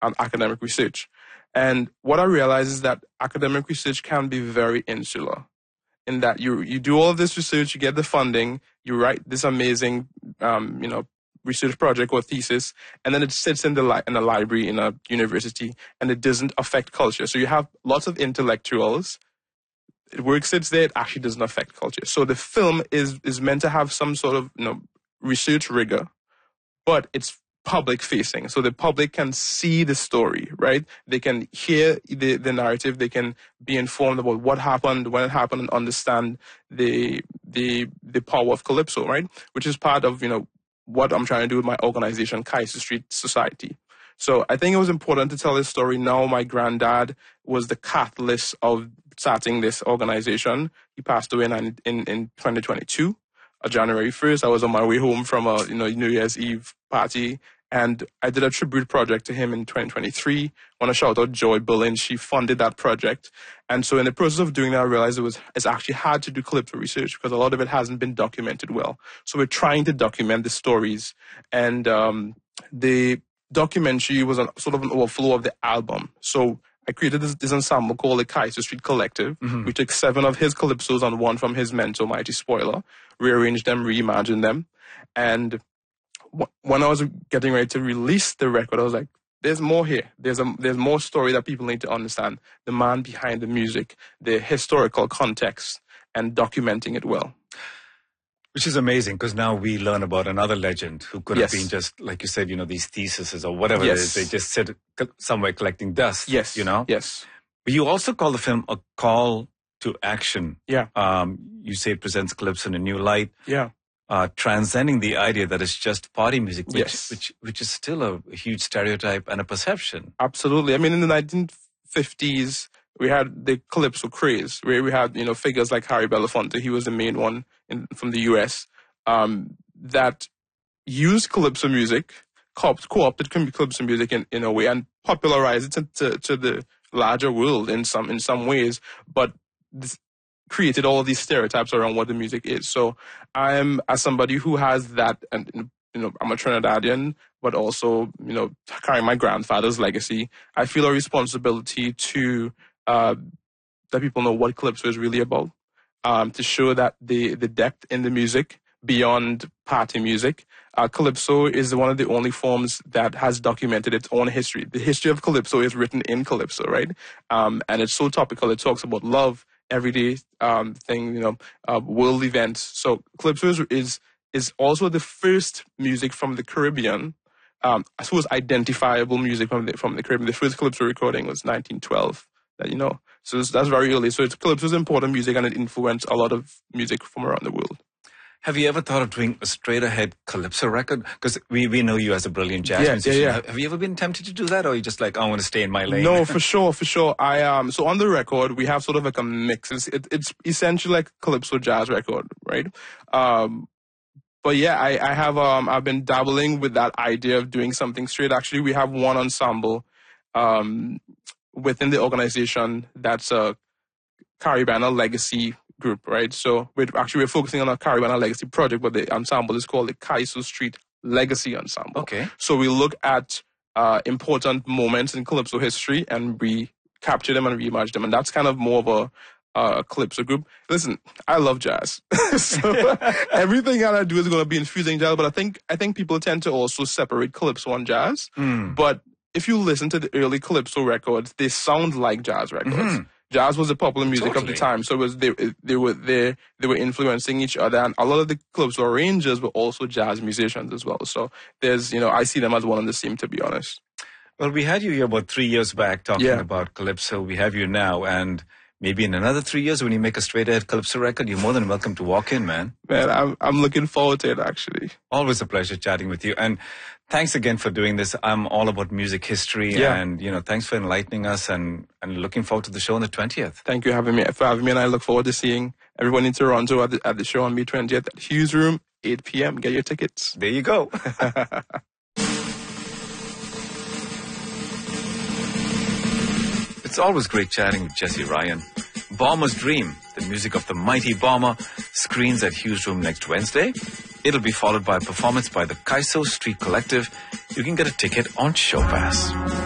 academic research. And what I realized is that academic research can be very insular in that you do all of this research, you get the funding, you write this amazing, research project or thesis, and then it sits in in a library in a university, and it doesn't affect culture. So you have lots of intellectuals. Work sits there, it actually doesn't affect culture. So the film is meant to have some sort of research rigor, but it's public facing. So the public can see the story, right? They can hear the narrative, they can be informed about what happened, when it happened, and understand the power of Calypso, right? Which is part of, what I'm trying to do with my organization, Kaiser Street Society. So I think it was important to tell this story. Now my granddad was the catalyst of starting this organization. He passed away in 2022. January 1st, I was on my way home from a New Year's Eve party, and I did a tribute project to him in 2023. I want to shout out Joy Berlin. She funded that project. And so in the process of doing that, I realized it's actually hard to do Calypso research because a lot of it hasn't been documented well. So we're trying to document the stories. And the documentary was sort of an overflow of the album. So I created this ensemble called the Kaiser Street Collective. Mm-hmm. We took 7 of his calypsos and 1 from his mentor, Mighty Spoiler, rearranged them, reimagined them. And when I was getting ready to release the record, I was like, there's more here. There's more story that people need to understand. The man behind the music, the historical context, and documenting it well. Which is amazing, because now we learn about another legend who could have been just, like you said, these theses or whatever it is. They just sit somewhere collecting dust. Yes. Yes. But you also call the film a call to action. Yeah. You say it presents Calypso in a new light. Yeah. Transcending the idea that it's just party music, which is still a huge stereotype and a perception. Absolutely. I mean, in the 1950s, we had the Calypso craze, where we had, figures like Harry Belafonte. He was the main one from the US, that used Calypso music, co-opted Calypso music in a way, and popularized it to the larger world in some ways, but created all these stereotypes around what the music is. So I'm, as somebody who has that, and I'm a Trinidadian, but also, carrying my grandfather's legacy, I feel a responsibility to let people know what Calypso is really about, to show that the depth in the music beyond party music. Calypso is one of the only forms that has documented its own history. The history of Calypso is written in Calypso, right? And it's so topical. It talks about love, everyday thing, world events. So Calypso is also the first music from the Caribbean. I suppose identifiable music from the Caribbean. The first Calypso recording was 1912. So that's very early. So Calypso is important music, and it influenced a lot of music from around the world. Have you ever thought of doing a straight-ahead Calypso record? Because we know you as a brilliant jazz musician. Yeah. Have you ever been tempted to do that, or are you just like, I want to stay in my lane? No, for sure. I so on the record we have sort of like a mix. It's essentially like Calypso jazz record, right? But yeah, I have I've been dabbling with that idea of doing something straight. Actually, we have one ensemble within the organization that's a Caribana legacy group, right? So we're focusing on a Caribana legacy project, but the ensemble is called the Kaiser Street Legacy Ensemble. Okay. So we look at important moments in Calypso history, and we capture them and reimagine them, and that's kind of more of a Calypso group. Listen, I love jazz, so everything that I do is going to be infusing jazz. But I think people tend to also separate Calypso and jazz. But if you listen to the early Calypso records, they sound like jazz records. Mm-hmm. Jazz was the popular music of the time, so they were influencing each other, and a lot of the Calypso arrangers were also jazz musicians as well. So there's, I see them as one and the same, to be honest. Well, we had you here about 3 years back talking about Calypso. We have you now, and maybe in another 3 years when you make a straight-ahead Calypso record, you're more than welcome to walk in, man. Man, I'm looking forward to it, actually. Always a pleasure chatting with you. And thanks again for doing this. I'm all about music history, and, thanks for enlightening us, and looking forward to the show on the 20th. Thank you for having me, and I look forward to seeing everyone in Toronto at the show on May 20th at Hughes Room, 8 p.m. Get your tickets. There you go. It's always great chatting with Jesse Ryan. Bomber's Dream, the music of the mighty Bomber, screens at Hughes Room next Wednesday. It'll be followed by a performance by the Kaiser Street Collective. You can get a ticket on Showpass.